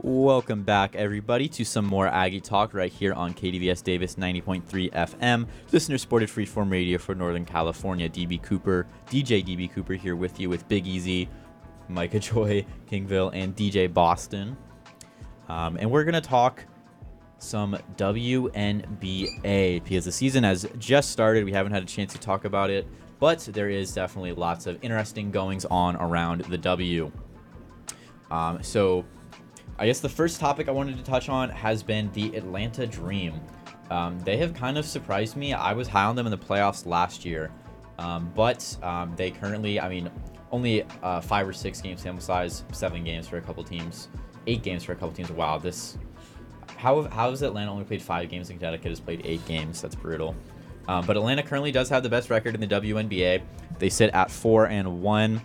Welcome back, everybody, to some more Aggie Talk right here on KDVS Davis 90.3 FM, listener-supported freeform radio for Northern California. DJ DB Cooper here with you with Big Easy, Micah Joy, Kingville, and DJ Boston. And we're going to talk some WNBA because the season has just started. We haven't had a chance to talk about it, but there is definitely lots of interesting goings-on around the W. So I guess the first topic I wanted to touch on has been the Atlanta Dream. They have kind of surprised me. I was high on them in the playoffs last year, but they currently, only 5 or 6 game sample size, 7 games for a couple teams, 8 games for a couple teams. Wow, how has Atlanta only played 5 games and Connecticut has played 8 games? That's brutal. But Atlanta currently does have the best record in the WNBA. They sit at 4-1,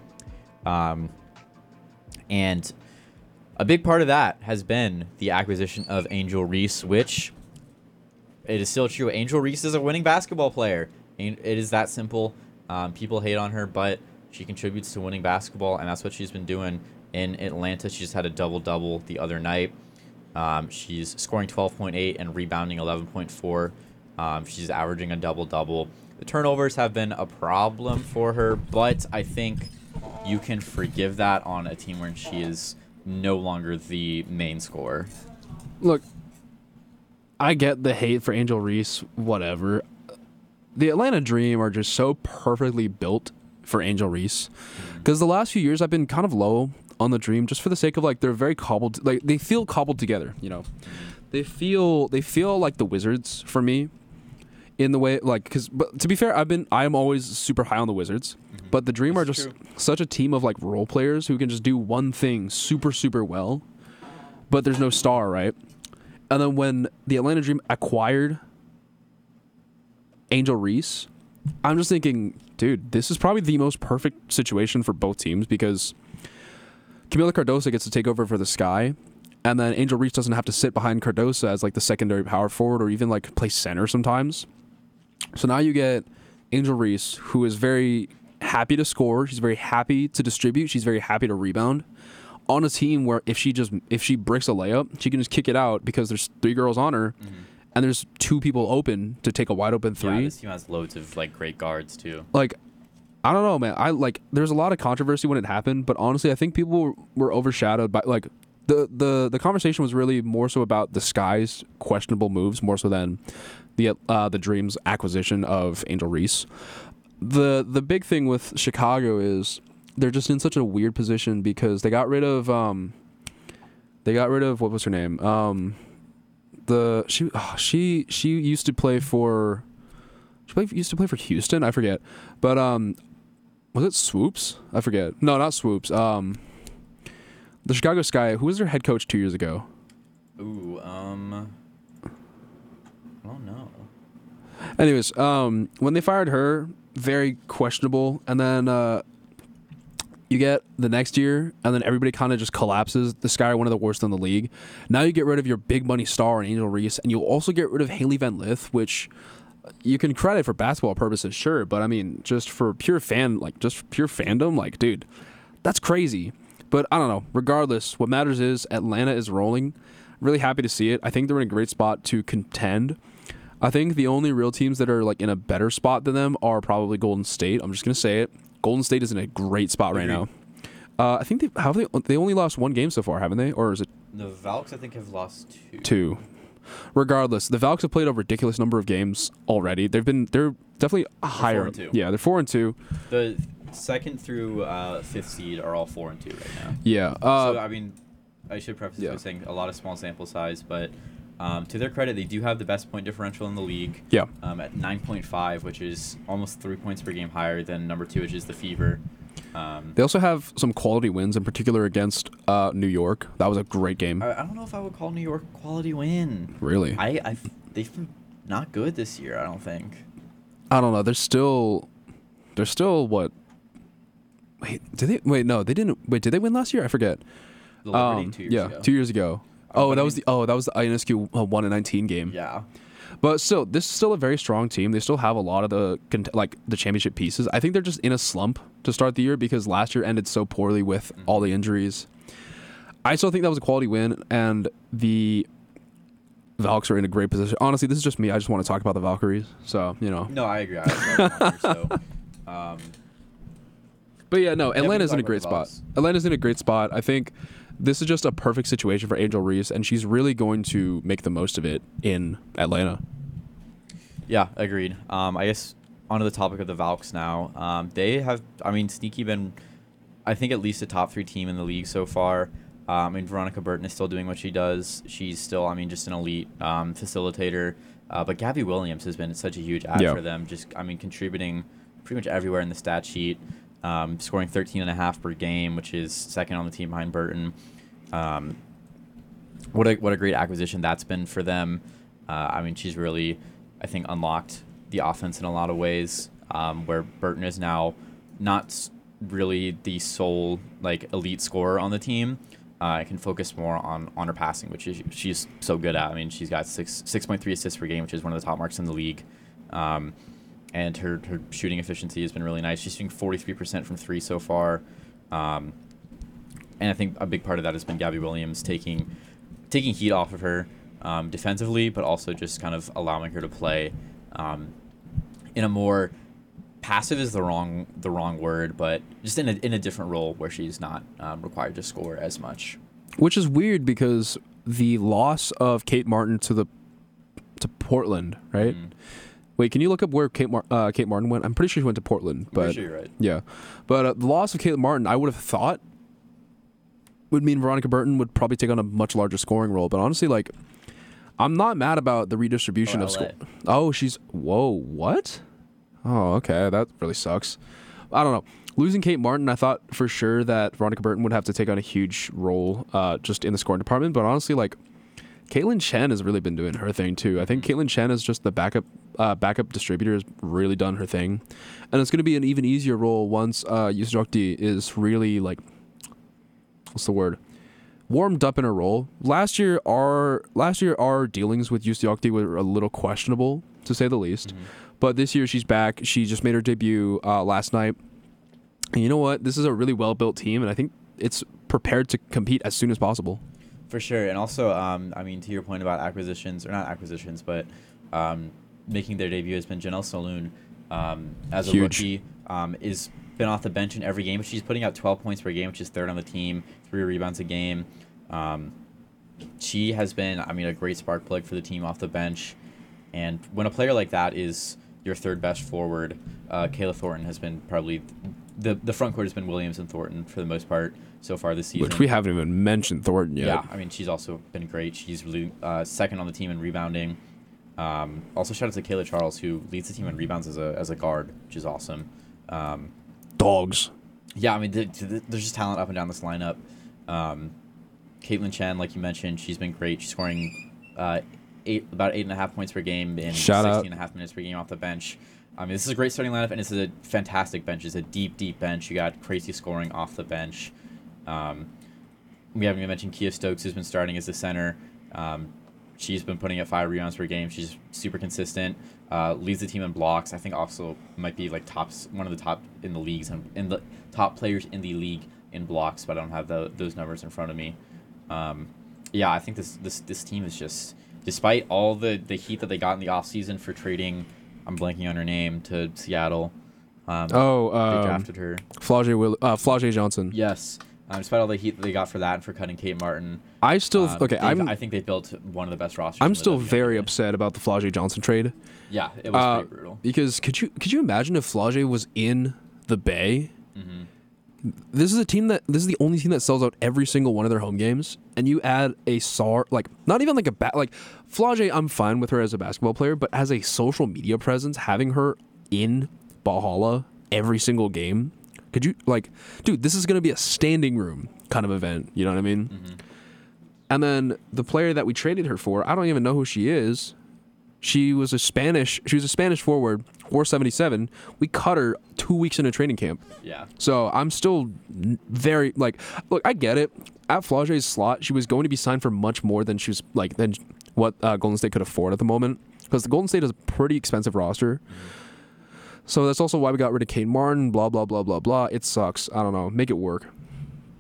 and a big part of that has been the acquisition of Angel Reese, which it is still true. Angel Reese is a winning basketball player. It is that simple. People hate on her, but she contributes to winning basketball, and that's what she's been doing in Atlanta. She just had a double-double the other night. She's scoring 12.8 and rebounding 11.4. She's averaging a double-double. The turnovers have been a problem for her, but I think you can forgive that on a team where she is no longer the main scorer. Look, I get the hate for Angel Reese, whatever. The Atlanta Dream are just so perfectly built for Angel Reese. Because the last few years I've been kind of low on the Dream just for the sake of, they're very cobbled, they feel cobbled together, They feel like the Wizards for me in the way, but to be fair, I am always super high on the Wizards. But the Dream are just such a team of role players who can just do one thing super, super well, but there's no star, right? And then when the Atlanta Dream acquired Angel Reese, I'm just thinking, dude, this is probably the most perfect situation for both teams because Camila Cardoso gets to take over for the Sky, and then Angel Reese doesn't have to sit behind Cardoso as the secondary power forward or even play center sometimes. So now you get Angel Reese, who is very happy to score. She's very happy to distribute. She's very happy to rebound on a team where if she bricks a layup, she can just kick it out because there's 3 girls on her and there's 2 people open to take a wide open 3. Yeah, this team has loads of great guards too. I don't know, man. There's a lot of controversy when it happened, but honestly, I think people were overshadowed by the conversation was really more so about the Sky's questionable moves more so than the Dream's acquisition of Angel Reese. The big thing with Chicago is they're just in such a weird position because they got rid of what was her name? She used to play for Houston, I forget. But was it Swoops? I forget. No, not Swoops. The Chicago Sky, who was their head coach 2 years ago? Ooh, I don't know. Anyways, when they fired her, very questionable, and then you get the next year, and then everybody kind of just collapses. The Sky are one of the worst in the league. Now you get rid of your big money star in Angel Reese, and you'll also get rid of Haley Van Lith, which you can credit for basketball purposes, sure, but just for pure fandom, dude, that's crazy. But I don't know. Regardless, what matters is Atlanta is rolling. Really happy to see it. I think they're in a great spot to contend. I think the only real teams that are in a better spot than them are probably Golden State. I'm just gonna say it. Golden State is in a great spot right now. I think they only lost 1 game so far, haven't they? Or is it the Valks? I think have lost 2. 2. Regardless, the Valks have played a ridiculous number of games already. They're definitely higher. 4-2. Yeah, they're 4-2. The 2nd through 5th seed are all 4-2 right now. Yeah. I should preface this by saying a lot of small sample size, but to their credit, they do have the best point differential in the league. Yeah. At 9.5, which is almost 3 points per game higher than number 2, which is the Fever. They also have some quality wins, in particular against New York. That was a great game. I don't know if I would call New York a quality win. Really? They've been not good this year, I don't think. I don't know. They're still what? Wait, did they? Wait, no, they didn't. Wait, did they win last year? I forget. The Liberty 2 years ago. 2 years ago. That was the INSQ 1-19 game. Yeah. But still, this is still a very strong team. They still have a lot of the championship pieces. I think they're just in a slump to start the year because last year ended so poorly with all the injuries. I still think that was a quality win, and the Valks are in a great position. Honestly, this is just me. I just want to talk about the Valkyries. So, No, I agree. Um, But yeah, no, we Atlanta's can in a talk great about the spot. Atlanta's in a great spot. I think this is just a perfect situation for Angel Reese, and she's really going to make the most of it in Atlanta. Yeah, agreed. I guess onto the topic of the Valks now. They have, sneaky been, I think, at least a top 3 team in the league so far. Veronica Burton is still doing what she does. She's still, just an elite facilitator. But Gabby Williams has been such a huge add for them. Just, contributing pretty much everywhere in the stat sheet. Scoring 13.5 per game, which is second on the team behind Burton. What a great acquisition that's been for them. She's really, I think, unlocked the offense in a lot of ways, where Burton is now not really the sole elite scorer on the team. I can focus more on her passing, which she's so good at. She's got 6.3 assists per game, which is one of the top marks in the league. And her shooting efficiency has been really nice. She's shooting 43% from 3 so far. And I think a big part of that has been Gabby Williams taking heat off of her defensively, but also just kind of allowing her to play in a more passive is the wrong word, but just in a different role where she's not required to score as much. Which is weird because the loss of Kate Martin to Portland, right? Mm-hmm. Wait, can you look up where Kate Martin went? I'm pretty sure she went to Portland, but pretty sure you're right. Yeah, but the loss of Kate Martin, I would have thought would mean Veronica Burton would probably take on a much larger scoring role. But honestly, I'm not mad about the redistribution of score. Oh, what? Oh, okay, that really sucks. I don't know. Losing Kate Martin, I thought for sure that Veronica Burton would have to take on a huge role just in the scoring department. But honestly, Caitlin Chen has really been doing her thing too. I think Caitlin Chen is just the backup distributor, has really done her thing, and it's going to be an even easier role once Yusjokti is really what's the word? Warmed up in her role. Last year our dealings with Yusjokti were a little questionable, to say the least. Mm-hmm. But this year she's back. She just made her debut last night. And you know what? This is a really well-built team, and I think it's prepared to compete as soon as possible. For sure. And also, to your point about acquisitions, or not acquisitions, but making their debut has been Janelle Saloon as a rookie. Is been off the bench in every game. She's putting out 12 points per game, which is third on the team, 3 rebounds a game. She has been, a great spark plug for the team off the bench. And when a player like that is your third best forward, Kayla Thornton has been probably the front court has been Williams and Thornton for the most part so far this season. Which we haven't even mentioned Thornton yet. Yeah, she's also been great. She's really second on the team in rebounding. Also, shout out to Kayla Charles, who leads the team in rebounds as a guard, which is awesome. Dogs. Yeah, there's just talent up and down this lineup. Caitlin Chen, like you mentioned, she's been great. She's scoring about 8.5 points per game in 16.5 minutes per game off the bench. This is a great starting lineup, and it's a fantastic bench. It's a deep, deep bench. You got crazy scoring off the bench. We haven't even mentioned Kia Stokes, who's been starting as the center. She's been putting up 5 rebounds per game. She's super consistent. Leads the team in blocks. I think also might be one of the top in the leagues and in the top players in the league in blocks, but I don't have those numbers in front of me. I think this team is just, despite all the heat that they got in the offseason for trading, I'm blanking on her name, to Seattle. They drafted her. Flau'jae Johnson. Yes. Despite all the heat that they got for that and for cutting Kate Martin, I think they built one of the best rosters. I'm still very upset about the Flau'jae Johnson trade. Yeah, it was pretty brutal. Because could you imagine if Flau'jae was in the Bay? Mm-hmm. This is the only team that sells out every single one of their home games, and you add a star, not even Flau'jae, I'm fine with her as a basketball player, but as a social media presence, having her in Valhalla every single game, could you dude, this is going to be a standing room kind of event, you know what I mean? Mm-hmm. And then the player that we traded her for, I don't even know who she is. She was a Spanish forward, 477. We cut her 2 weeks into training camp. Yeah. So I'm still very look, I get it. At Flau'jae's slot, she was going to be signed for much more than she was than what Golden State could afford at the moment, because the Golden State is a pretty expensive roster. Mm-hmm. So that's also why we got rid of Kate Martin. Blah blah blah blah blah. It sucks. I don't know. Make it work.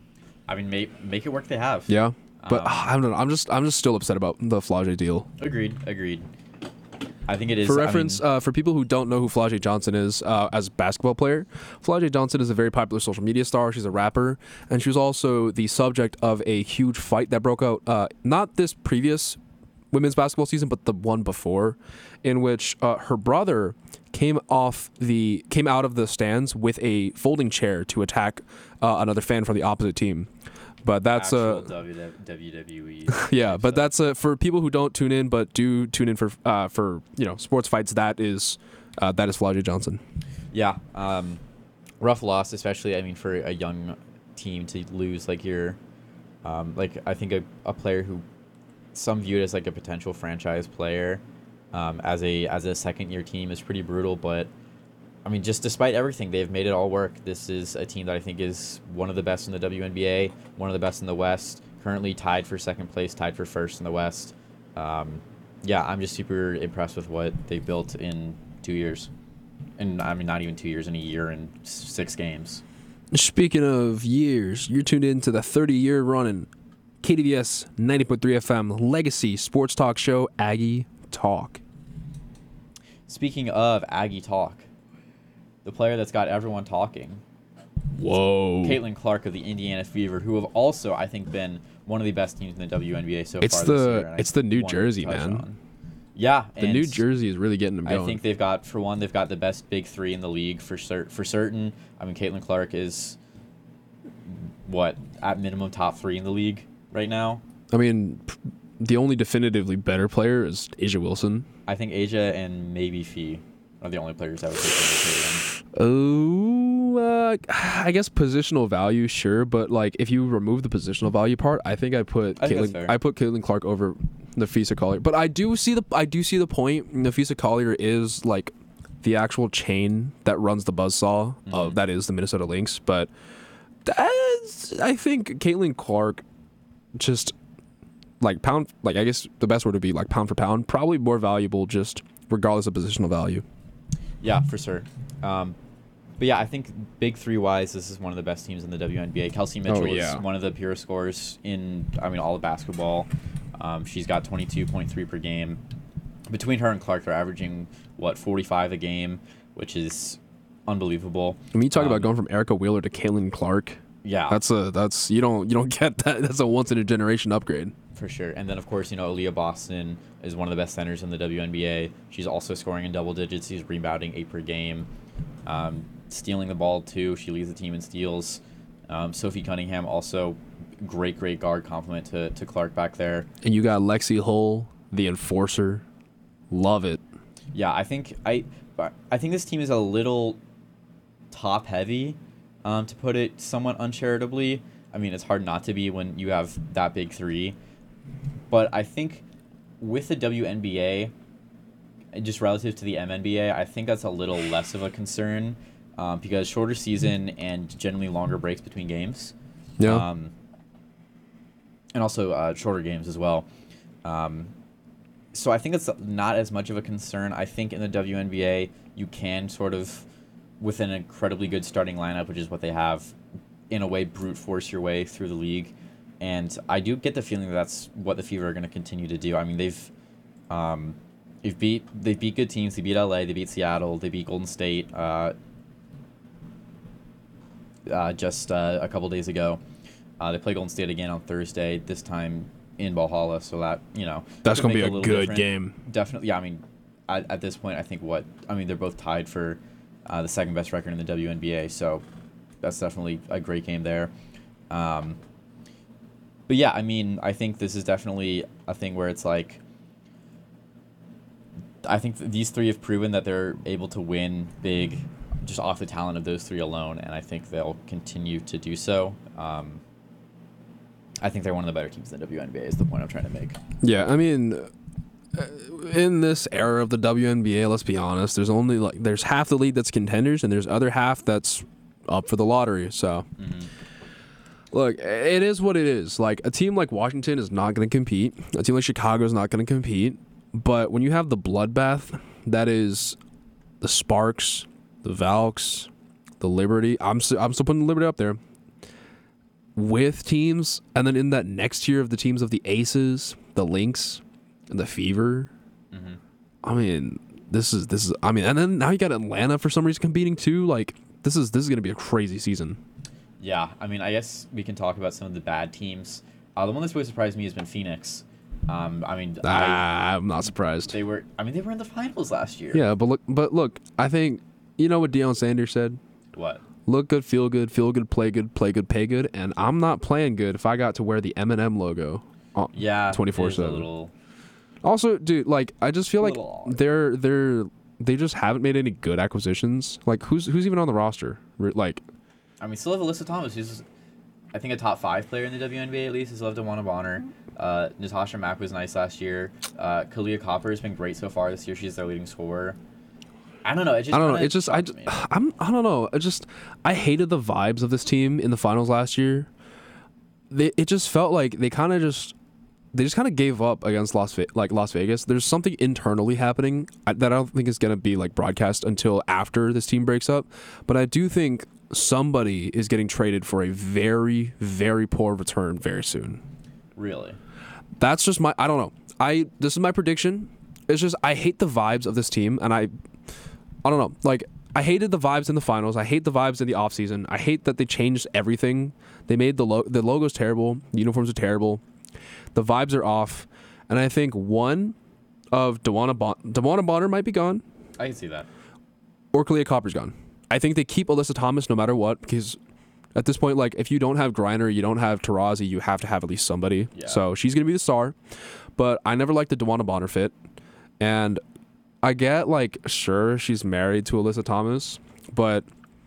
I mean, make it work. They have. Yeah, but I don't know. I'm just still upset about the Flau'jae deal. Agreed. I think it is. For reference, for people who don't know who Flau'jae Johnson is as a basketball player, Flau'jae Johnson is a very popular social media star. She's a rapper, and she was also the subject of a huge fight that broke out, not this previous women's basketball season, but the one before, in which her brother came out of the stands with a folding chair to attack another fan from the opposite team. But that's WWE. Yeah, but that's for people who don't tune in but do tune in for sports fights. That is Flau'jae Johnson. Yeah, rough loss, especially I mean for a young team to lose like I think a player who some view it as like a potential franchise player as a second year team is pretty brutal. But I mean, just despite everything, they've made it all work. This is a team that I think is one of the best in the WNBA, one of the best in the West, currently tied for second place, tied for first in the West. Yeah, I'm just super impressed with what they built in 2 years. And I mean, not even 2 years, in a year and 6 games. Speaking of years, you're tuned in to the 30-year running KDVS 90.3 FM legacy sports talk show, Aggie Talk. Speaking of Aggie Talk, the player that's got everyone talking. Whoa. Caitlin Clark of the Indiana Fever, who have also, I think, been one of the best teams in the WNBA so far this year. It's the New Jersey, man. Yeah. The New Jersey is really getting them going. I think they've got the best big three in the league for certain. I mean, Caitlin Clark is, at minimum top 3 in the league right now. I mean, the only definitively better player is A'ja Wilson. I think A'ja and maybe Fee are the only players I would take in. I guess positional value, sure, but like if you remove the positional value part, I think I put Caitlin Clark over Napheesa Collier. But I do see the point. Napheesa Collier is like the actual chain that runs the buzzsaw of that is the Minnesota Lynx. But I think Caitlin Clark just I guess the best word would be like pound for pound, probably more valuable just regardless of positional value. Yeah, for sure. But yeah, I think big three wise, this is one of the best teams in the WNBA. Kelsey Mitchell is one of the purest scorers in, all of basketball. She's got 22.3 per game. Between her and Clark, they're averaging 45 a game, which is unbelievable. When you talk about going from Erica Wheeler to Caitlin Clark, yeah, that's you don't get that. That's a once in a generation upgrade. For sure. And then, of course, Aaliyah Boston is one of the best centers in the WNBA. She's also scoring in double digits. She's rebounding 8 per game. Stealing the ball, too. She leads the team in steals. Sophie Cunningham, also great guard compliment to Clark back there. And you got Lexi Hull, the enforcer. Love it. Yeah, I think this team is a little top-heavy, to put it somewhat uncharitably. I mean, it's hard not to be when you have that big three. But I think with the WNBA, just relative to the MNBA, I think that's a little less of a concern because shorter season and generally longer breaks between games. Yeah. And also shorter games as well. So I think it's not as much of a concern. I think in the WNBA, you can sort of, with an incredibly good starting lineup, which is what they have, in a way, brute force your way through the league. And I do get the feeling that that's what the Fever are going to continue to do. I mean, they've beat good teams. They beat LA. They beat Seattle. They beat Golden State just a couple days ago. They play Golden State again on Thursday. This time in Valhalla. So that that's going to be a good game. Definitely. Yeah. I mean, at this point, I think they're both tied for the second best record in the WNBA. So that's definitely a great game there. But yeah, I mean, I think this is definitely a thing where it's like, I think these three have proven that they're able to win big just off the talent of those three alone, and I think they'll continue to do so. I think they're one of the better teams in the WNBA is the point I'm trying to make. Yeah, I mean, in this era of the WNBA, let's be honest, there's half the league that's contenders, and there's other half that's up for the lottery, so... Mm-hmm. Look, it is what it is. Like, a team like Washington is not going to compete. A team like Chicago is not going to compete. But when you have the bloodbath, that is the Sparks, the Valks, the Liberty. I'm still putting the Liberty up there. with teams, and then in that next tier of the teams of the Aces, the Lynx, and the Fever. Mm-hmm. I mean, this is. I mean, and then now you got Atlanta for some reason competing too. Like this is going to be a crazy season. Yeah, I mean, I guess we can talk about some of the bad teams. The one that's really surprised me has been Phoenix. I'm not surprised. They were in the finals last year. Yeah, but look, I think you know what Deion Sanders said. What? Look good, feel good, play good, pay good, and I'm not playing good if I got to wear the M&M logo. Yeah, 24/7. Also, dude, like I just feel like they just haven't made any good acquisitions. Like who's even on the roster? Like, I mean, still have Alyssa Thomas, who's I think a top 5 player in the WNBA at least. Is love DeWanna Bonner. Natasha Mack was nice last year. Kalia Copper has been great so far this year. She's their leading scorer. I don't know. I don't know. I hated the vibes of this team in the finals last year. It just felt like they just kind of gave up against Las Vegas. There's something internally happening that I don't think is going to be like broadcast until after this team breaks up. But I do think somebody is getting traded for a very, very poor return very soon. Really? That's just I don't know. This is my prediction. It's just I hate the vibes of this team, and I don't know. Like I hated the vibes in the finals. I hate the vibes in the offseason. I hate that they changed everything. They made the logo's terrible. The uniforms are terrible. The vibes are off, and I think one of DeWanna Bonner might be gone. I can see that. Or Kalia Copper's gone. I think they keep Alyssa Thomas no matter what, because at this point, like if you don't have Griner, you don't have Tarazi, you have to have at least somebody. Yeah. So she's gonna be the star. But I never liked the DeWanna Bonner fit, and I get like sure she's married to Alyssa Thomas, but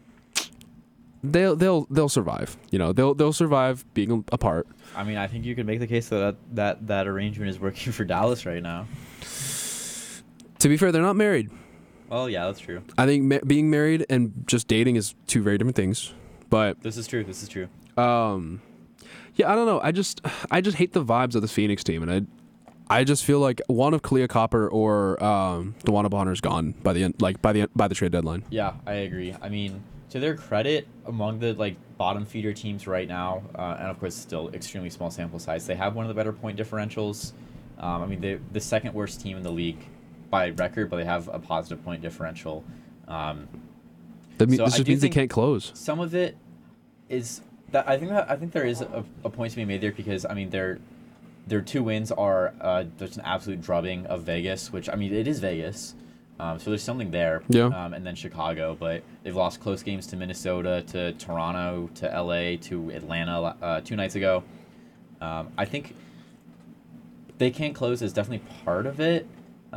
they'll survive. You know, they'll survive being apart. I mean, I think you could make the case that arrangement is working for Dallas right now. To be fair, they're not married. Well, yeah, that's true. I think being married and just dating is two very different things. But this is true. Yeah, I don't know. I just hate the vibes of this Phoenix team, and I just feel like one of Kalia Copper or DeWanna Bonner is gone by the trade deadline. Yeah, I agree. I mean, to their credit, among the bottom feeder teams right now, and of course still extremely small sample size, they have one of the better point differentials. I mean, they're the second worst team in the league by record, but they have a positive point differential. This just means they can't close. Some of it is that I think there is a point to be made there, because I mean their 2 wins are just an absolute drubbing of Vegas, which I mean it is Vegas. So there's something there. Yeah. And then Chicago, but they've lost close games to Minnesota, to Toronto, to LA, to Atlanta 2 nights ago. I think they can't close is definitely part of it.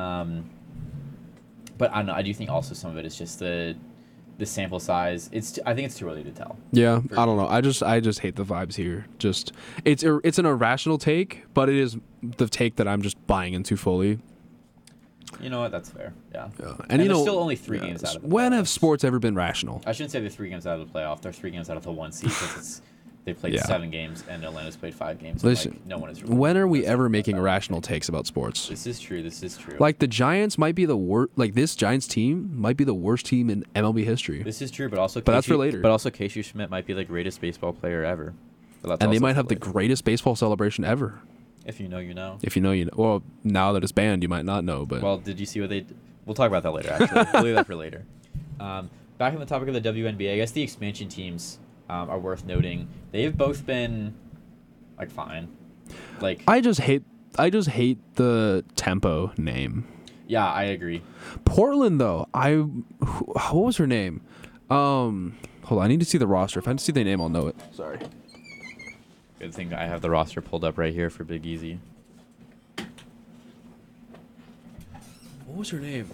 But I don't know. I do think also some of it is just the sample size. I think it's too early to tell. Yeah, I don't know. I just hate the vibes here. Just it's an irrational take, but it is the take that I'm just buying into fully. You know what? That's fair. Yeah. And there's still only 3 games out of the playoffs. When have sports ever been rational? I shouldn't say they're 3 games out of the playoff. They're 3 games out of the 1 seed, because they played 7 games and Atlanta's played 5 games. Listen, no one is really when are we ever making irrational takes about sports? This is true. Like the Giants might be the worst. Like this Giants team might be the worst team in MLB history. This is true, but that's for later. But also, Casey Schmidt might be the greatest baseball player ever. And they might have the greatest baseball celebration ever. If you know, you know. If you know, you know. Well, now that it's banned, you might not know. But did you see what they? We'll talk about that later. Actually, we'll leave that for later. Back on the topic of the WNBA, I guess the expansion teams are worth noting. They've both been fine. I just hate the Tempo name. Yeah, I agree. Portland though, what was her name? Hold on, I need to see the roster. If I see the name, I'll know it. Sorry. Good thing I have the roster pulled up right here for Big Easy. What was her name?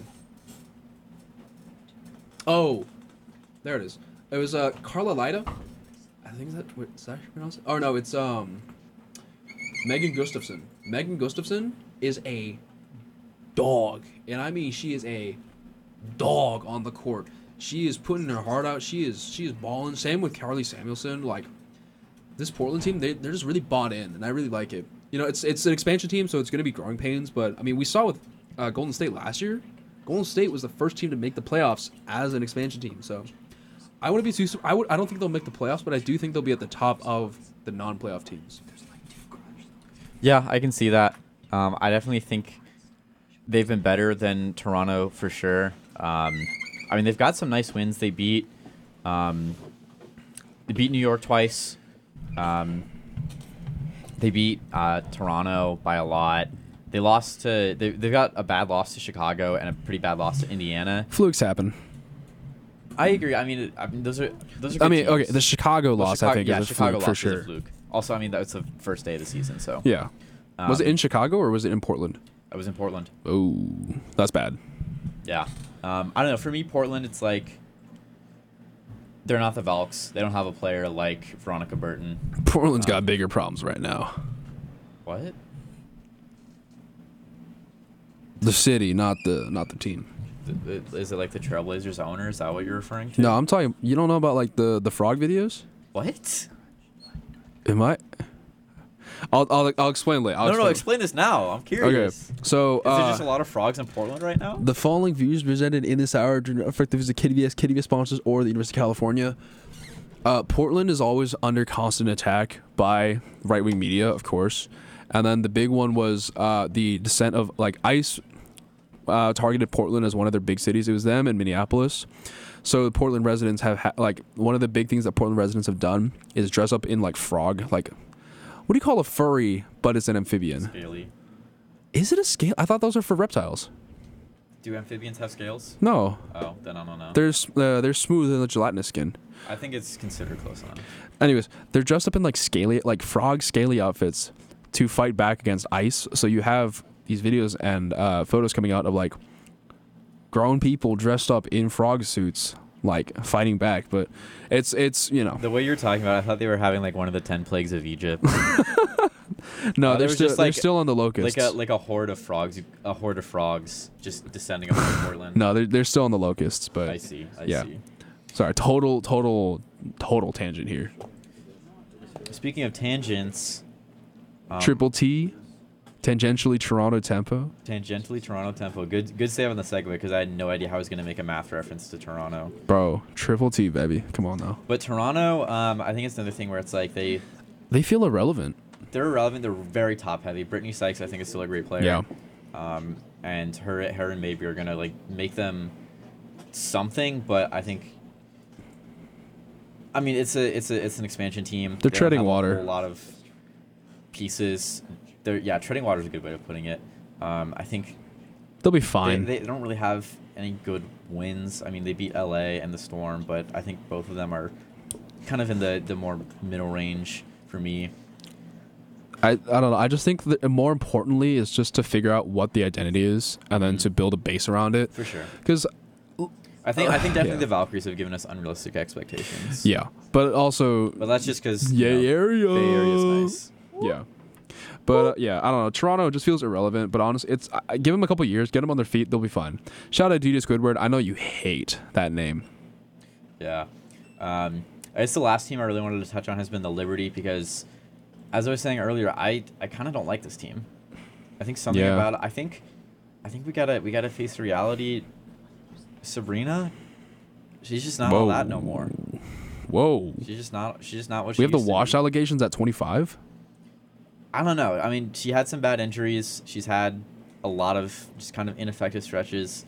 Oh, there it is. It was Carla Lida. I think is that how you pronounce it? Oh no, it's Megan Gustafson. Megan Gustafson is a dog, and I mean she is a dog on the court. She is putting her heart out. She is balling. Same with Carly Samuelson. Like this Portland team, they're just really bought in, and I really like it. You know, it's an expansion team, so it's going to be growing pains. But I mean, we saw with Golden State last year. Golden State was the first team to make the playoffs as an expansion team. So I wouldn't be too. I don't think they'll make the playoffs, but I do think they'll be at the top of the non-playoff teams. Yeah, I can see that. I definitely think they've been better than Toronto for sure. I mean, they've got some nice wins. They beat New York twice. They beat Toronto by a lot. They lost to. They've got a bad loss to Chicago and a pretty bad loss to Indiana. Flukes happen. I agree. I mean, those are. Good I mean, teams. okay, the Chicago loss, I think, is a Chicago fluke for loss is a sure. fluke. Also, I mean, that was the first day of the season, so. Yeah. Was it in Chicago or was it in Portland? I was in Portland. Oh, that's bad. Yeah. I don't know. For me, Portland, it's like they're not the Valks. They don't have a player like Veronica Burton. Portland's got bigger problems right now. What? The city, not the team. Is it like the Trailblazers owner? Is that what you're referring to? No, I'm talking. You don't know about like the frog videos? What? Am I? I'll explain later. No, explain this now. I'm curious. Okay, so Is there just a lot of frogs in Portland right now? the following views presented in this hour do not affect the views of KDVS sponsors, or the University of California. Portland is always under constant attack by right-wing media, of course. And then the big one was the descent of like ICE targeted Portland as one of their big cities. It was them and Minneapolis. So Portland residents have like one of the big things that Portland residents have done is dress up in like frog, like what do you call a furry, but it's an amphibian? Scaly. Is it a scale? I thought those are for reptiles. Do amphibians have scales? No, Oh, then I don't know. they're smooth in the gelatinous skin. I think it's considered close enough. Anyways, they're dressed up in like scaly, like frog scaly outfits to fight back against ICE. So you have these videos and photos coming out of like grown people dressed up in frog suits, like fighting back. But it's you know. The way you're talking about it, I thought they were having like one of the 10 plagues of Egypt. No, there was they're still on the locusts. like a horde of frogs, just descending upon Portland. No, they're still on the locusts. But I see. I yeah. see. Sorry, total tangent here. Speaking of tangents, Triple T, tangentially Toronto tempo. Tangentially Toronto tempo. Good save on the segue because I had no idea how I was going to make a math reference to Toronto. Bro, Triple T, baby. Come on now. But Toronto, I think it's another thing where it's like They feel irrelevant. they're irrelevant. They're very top heavy. Brittany Sykes, I think, is still a great player. Yeah. And her and Mabry are gonna like make them something, but I think. I mean, it's an expansion team. They're They don't treading have water. A whole lot of pieces. Treading water is a good way of putting it. I think They'll be fine. they don't really have any good wins. I mean, they beat LA and the Storm, but I think both of them are kind of in the more middle range for me. I don't know. I just think that more importantly is just to figure out what the identity is and then to build a base around it. For sure. Because I think definitely yeah. the Valkyries have given us unrealistic expectations. yeah, but also But that's just because Area. Bay Area is nice. Yeah. But yeah, I don't know. Toronto just feels irrelevant. But honestly, give them a couple years, get them on their feet, they'll be fine. Shout out to DJ Squidward. I know you hate that name. Yeah. I guess the last team I really wanted to touch on has been the Liberty because, as I was saying earlier, I kind of don't like this team. I think something about it. I think we gotta face the reality. Sabrina, she's just not all that no more. Whoa. She's just not what she We have the used to wash be. allegations at 25. I don't know. I mean, she had some bad injuries. She's had a lot of just kind of ineffective stretches.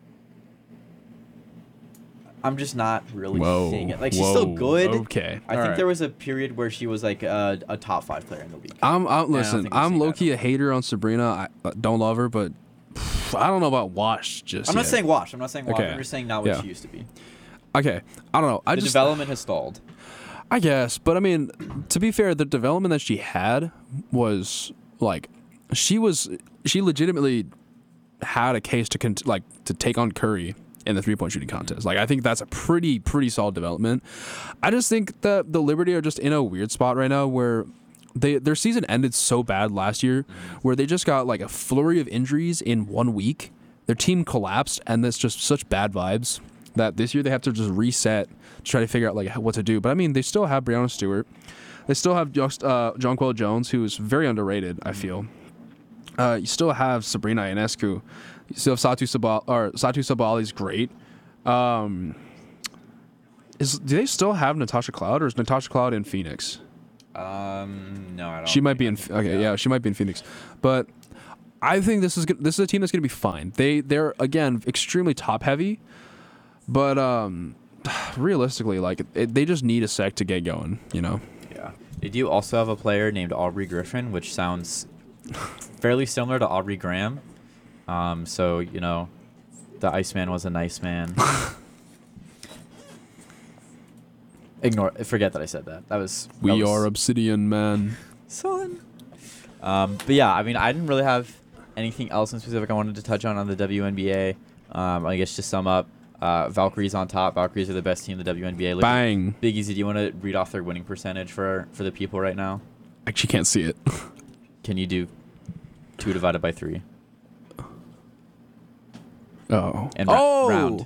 I'm just not really seeing it. Like, she's still good. Okay. I think there was a period where she was like a top 5 player in the league. Listen, think we're I'm seeing low that key a hater on Sabrina. I don't love her, but I don't know about Wash just I'm not yet. saying wash. I'm just saying not what Yeah. she used to be. Okay. I don't know. The development has stalled. I guess, but I mean, to be fair, the development that she had was like she legitimately had a case to take on Curry in the 3-point shooting contest. Like, I think that's a pretty solid development. I just think that the Liberty are just in a weird spot right now where their season ended so bad last year, where they just got like a flurry of injuries in 1 week. Their team collapsed, and that's just such bad vibes that this year they have to just reset to try to figure out like what to do. But I mean, they still have Breonna Stewart. They still have Jonquel Jones, who is very underrated, I feel. You still have Sabrina Ionescu. You still have Satu Sabali's great. Do they still have Natasha Cloud, or is Natasha Cloud in Phoenix? No, I don't. She might be in. think- Okay, yeah, she might be in Phoenix, but I think this is a team that's gonna be fine. They're again extremely top heavy, but realistically, like they just need a sec to get going. You know. Yeah. They do also have a player named Aubrey Griffin, which sounds fairly similar to Aubrey Graham. So you know, the Iceman was a nice man. Forget that I said that. That was. We are Obsidian, man. Son. But yeah, I mean, I didn't really have anything else in specific I wanted to touch on the WNBA. I guess to sum up, Valkyries on top. Valkyries are the best team in the WNBA. Bang. Big Easy, do you want to read off their winning percentage for the people right now? Actually, can't see it. Can you do 2 divided by 3? Oh. And round.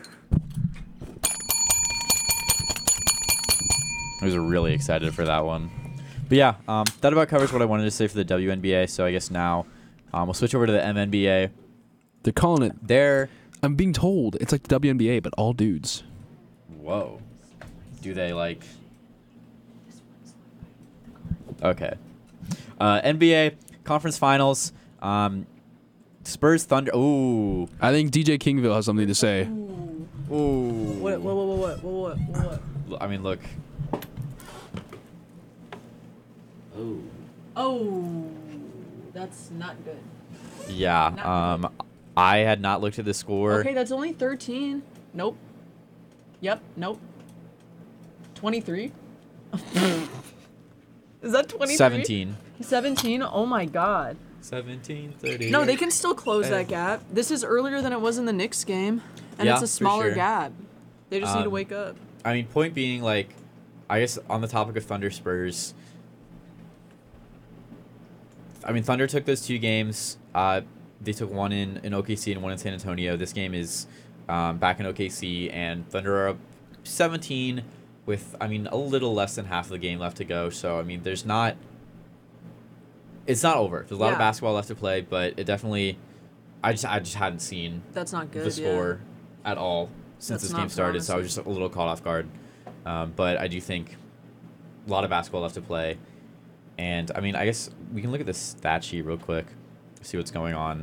I was really excited for that one. But yeah, that about covers what I wanted to say for the WNBA. So I guess now we'll switch over to the MNBA. They're calling it. They're... I'm being told it's like the WNBA, but all dudes. Whoa. Do they like... Okay. NBA Conference Finals. Spurs Thunder. Ooh. I think DJ Kingville has something to say. Ooh. What? I mean, look. Oh, that's not good. Yeah. Not I had not looked at the score. Okay, that's only 13. Nope. Yep, nope. 23? Is that 23? 17. 17? Oh my god. 17, 30. No, they can still close that gap. This is earlier than it was in the Knicks game, and Yeah, it's a for smaller sure. gap. They just need to Um, wake up. I mean, point being, like, I guess on the topic of Thunder Spurs, I mean, Thunder took those 2 games. They took one in OKC and one in San Antonio. This game is back in OKC, and Thunder are up 17 with, I mean, a little less than half of the game left to go. So, I mean, it's not over. There's a lot of Yeah. basketball left to play, but it definitely, I just hadn't seen That's not good. the score at all since That's this not game good, started, so I was honestly. just a little caught off guard. But I do think a lot of basketball left to play. And, I mean, I guess we can look at this stat sheet real quick, see what's going on.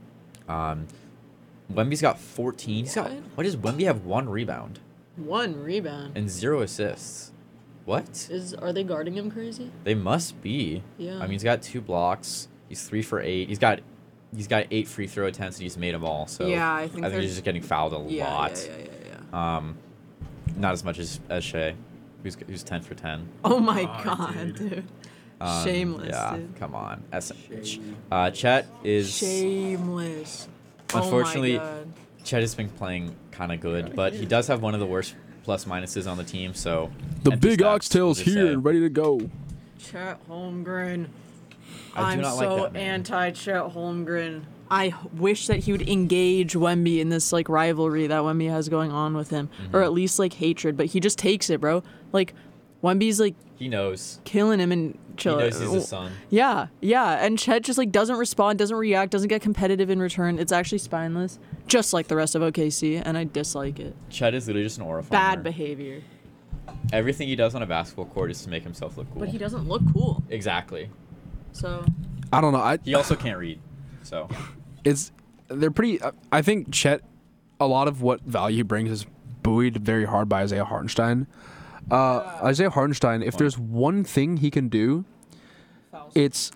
Wemby's got 14. What does Wemby have? 1 rebound Yeah. 1 rebound. and 0 assists. What? Are they guarding him crazy? They must be. Yeah. I mean, he's got 2 blocks. He's 3 for 8. He's got 8 free throw attempts, and he's made them all. So Yeah, I think he's just getting fouled a lot. Yeah. Not as much as Shea, who's 10 for 10. Oh my God, god, dude. Shameless, Yeah, dude. come on. Chet is Shameless. Unfortunately, Oh my god. Chet has been playing kind of good, but he does have one of the worst plus minuses on the team. So The empty big stats, oxtail's we'll just here say. and ready to go. Chet Holmgren. I do I'm not like so that man. anti-Chet Holmgren. I wish that he would engage Wemby in this like rivalry that Wemby has going on with him, or at least like hatred. But he just takes it, bro. Like Wemby's like He knows. killing him and He chill. knows he's the son. Yeah, and Chet just like doesn't respond, doesn't react, doesn't get competitive in return. It's actually spineless, just like the rest of OKC, and I dislike it. Chet is literally just an aura Bad farmer. behavior, Everything he does on a basketball court is to make himself look cool. but he doesn't look cool. Exactly. So I don't know. He also can't read. So They're pretty. I think Chet, a lot of what value he brings is buoyed very hard by Isaiah Hartenstein. Isaiah Hartenstein, if there's one thing he can do, it's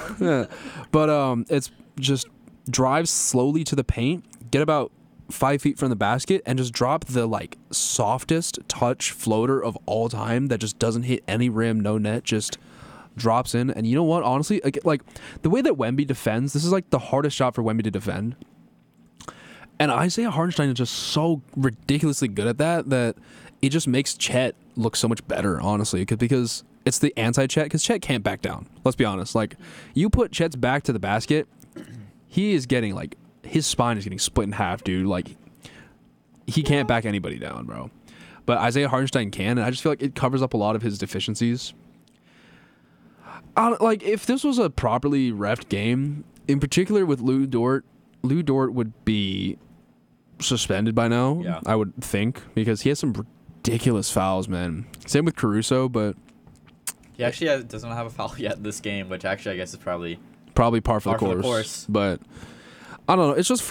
it's just drive slowly to the paint, get about 5 feet from the basket, and just drop the like softest touch floater of all time that just doesn't hit any rim, no net, just drops in. And you know what? Honestly, like the way that Wemby defends, this is like the hardest shot for Wemby to defend. And Isaiah Hartenstein is just so ridiculously good at that it just makes Chet look so much better, honestly, because it's the anti-Chet, because Chet can't back down. Let's be honest. Like, you put Chet's back to the basket, he is getting, like, his spine is getting split in half, dude. Like, he can't back anybody down, bro. But Isaiah Hartenstein can, and I just feel like it covers up a lot of his deficiencies. Like, if this was a properly reffed game, in particular with Lou Dort would be suspended by now, Yeah. I would think, because he has some ridiculous fouls, man. Same with Caruso, but He actually doesn't have a foul yet this game, which actually I guess is probably Probably par for Par the for the course. course. But I don't know. It's just